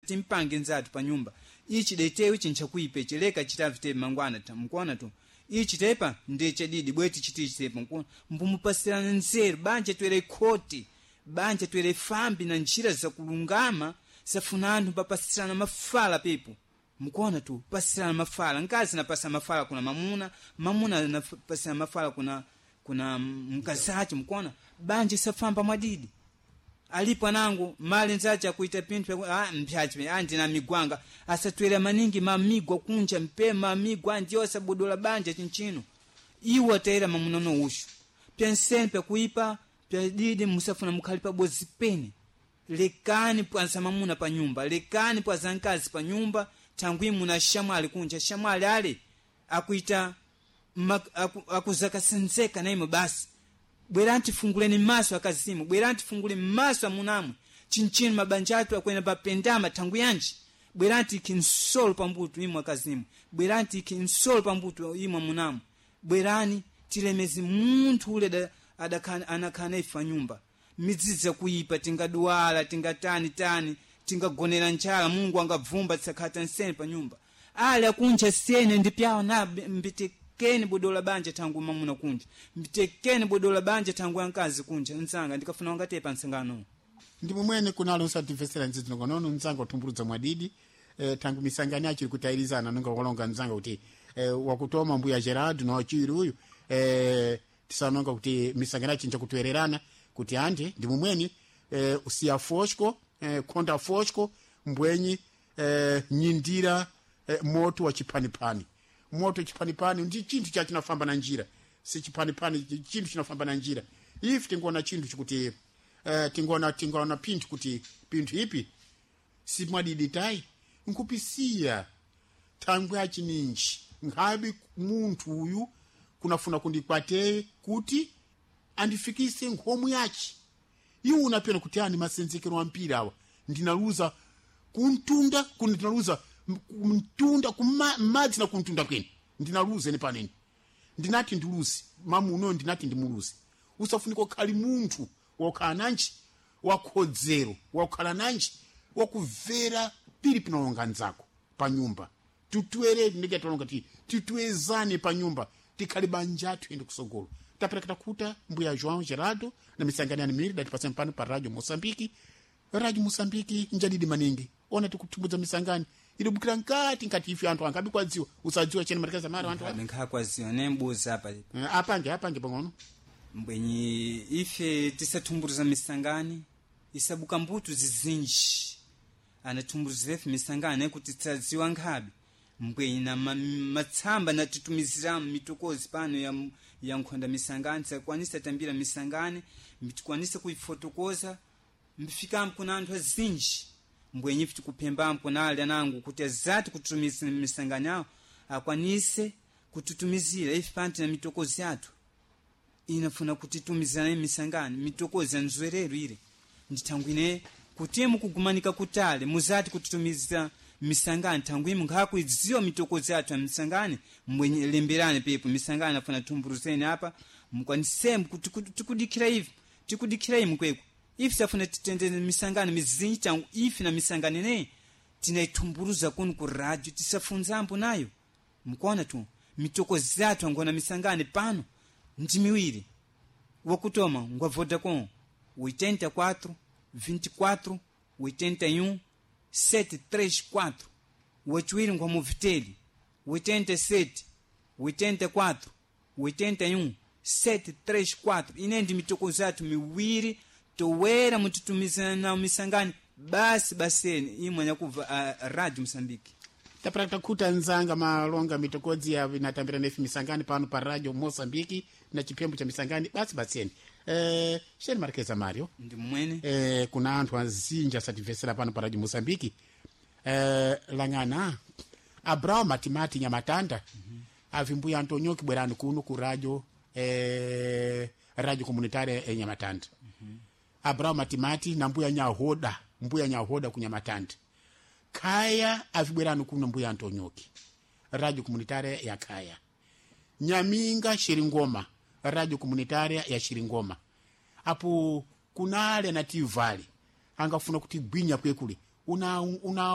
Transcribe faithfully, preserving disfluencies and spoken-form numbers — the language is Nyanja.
timpange nzatu pa nyumba ichi detewe chincha kuipe chileka chitavite mangwana tamkuona tu ichi tepa ndeche didi bweti chitichi tepa mkuona mbumupasirana nzeru banje twere koti banje twere fambi na njira za kulungama safuna anthu papasirana mafala pepo mkuona tu pasirana mafala nkazi napasa mafala kuna mamuna mamuna napasirana mafala kuna kuna mkazachi mkuona banje safamba mwadidi alipo nangu mali nzacha kuita pintu ah mpyachi andi na migwanga asatwele maningi mamigwa kunja mpema migwa ndio sabudola banja chinchino iwo taira mamunono ushu pensen pe kuipa pe didi musafuna mukalipa bozipeni lekani pwanza mamuna pa nyumba lekani pwanza nkazi pa nyumba tangwi muna shamwali kunja shamwali ale akuita aku, akuzaka senzeka na imo basi bweranti funguleni maso akazimu bweranti fungule maso munamwe chinchini mabanjatu akwena bapendama tangu yanji bweranti kinsolo pambutu imwe akazimu bweranti kinsolo pambutu imwe munamwe bwerani tilemezi muntu ule da, adakana anakana ifa nyumba miziza kuipa tingaduala tingatani tani tingagonera nchala Mungu angavumba tsakata nsene pa nyumba ale akunja sene ndipyao na mbite keni bodola banje tangu mamuna kunja mbitekeni bodola banje tangu yankazi kunja nsanga ndikafuna wangatepa nsangano ndi mumwene kunalo nsativesera nzizi ngonono nzanga utumburuza mwadidi eh, tangu misangani achiri kutairizana nunga kolonga nzanga kuti eh, wakutoma mbuya Gerard no achiri uyu eh, tisanonga kuti misangani achinja kutwererana kuti ande ndi mumweni eh, usiya foshko eh, konda foshko mbwenyi eh, nyindira eh, moto wa chipanipani moto chipanipani ndi chintu cha chinafamba na njira si chipanipani chintu chinafamba na njira if tingona chintu chikuti eh tingona tingona pintu kuti pintu ipi si mwadidi tai nkupisia tangu achininji ngabi muntu uyu kunafuna kundikwate kuti andifikise ngomu yachi iwo unapena kuti ani masenzekero ampira awa ndinaluza kuntunda kundinaluza kuntunda kumadzi na kuntunda kweni ndinaluze ne paneni ndinati nduluzi mamuno ndinati ndimuluzi usafuniko khali muntu wakhala nanji wakhodzero wakhala nanji wakuvera pili pinalonga nzako pa nyumba tutwere ndike tolonga ti tutwezane pa nyumba tikhali banjatu ende kusogolo taperekata kuta mbuya João Gerardo na misangani ya nimiri dati pasem pano pa Radio Mosambiki Radio Mosambiki njadidi maningi ona tikutumbuza misangani ili bukira nkati nkati ifi antu angabi kwa ziwa usadziwa chene marikaza mara antu nka kwa ziwa nembuza hapa apange apange pangono mbwenyi ife tisatumbuza misangani isabuka mbutu zizinji anatumbuza ife misangani kuti tsadziwa ngabi mbwenyi na matsamba na tutumizira mitokozi pano ya ya nkhonda misangani tsakwanisa tambira misangani mitukwanisa kuifotokoza mbifika mkuna antu azinji mbwenyi fiti kupemba mkunali anangu kuti azati kututumizira misangani yao akwanise kututumizira ife panti na mitokozi yatu inafuna kutitumizana misangani mitokozi nzwerero ile nditangwine kutimu kugumanika kutale muzati kututumiza misangani tangwimu ngakuidziwa mitokozi yatu ya misangani mbwenye lemberane pepo misangani afuna tumburuzeni hapa mkwanisemu tukudikira hivi tukudikira hivi mkweko ifi safuna titende misangani mizinji tangu ifi na misangani ne tinaitumburuza kunu ku radio tisafunza ampo nayo mkwana tu mitokozi yatu angona misangani pano ndimiwiri wakutoma ngwa Vodacom oitenta e quatro vinte e quatro oitenta e um sete três quatro wachiwiri ngwa Moviteli oitenta e sete oitenta e quatro oitenta e um sete três quatro inendi mitokozi yatu miwiri towera mututumizana na misangani basi baseni imwe yakuva uh, Radio Mosambiki taprakta kuta nzanga malonga mitokozi ya vinatambira nefi misangani pano pa Radio Mosambiki na chipembo cha misangani basi baseni eh Sheni Markeza Mario ndi mwene eh kuna antu azinja sativesera pano pa Radio Mosambiki eh langana Abraham Matimati Nyamatanda mm -hmm. avimbuya Antonio Kibwerani kuno ku radio eh radio komunitare e Nyamatanda mm -hmm. Abraham Matimati na mbuya Nyahoda mbuya Nyahoda ku Nyamatanda Kaya avibwerani kuno mbuya Antonioki radio komunitare ya Kaya Nyaminga Shiringoma radio komunitare ya Shiringoma apo kunale na Tivali angafuna kuti gwinya kwekule una una